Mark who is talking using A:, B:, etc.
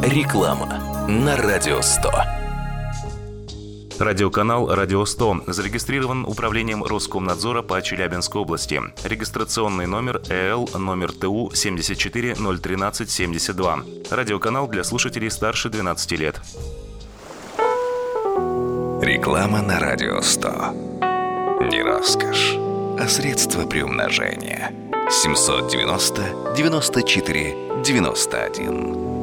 A: Реклама на Радио 100.
B: Радиоканал «Радио 100» зарегистрирован Управлением Роскомнадзора по Челябинской области. Регистрационный номер ЭЛ номер ТУ 7401372. Радиоканал для слушателей старше 12 лет.
A: Реклама на Радио 100. Не роскошь, а средство приумножения. 790 94 91.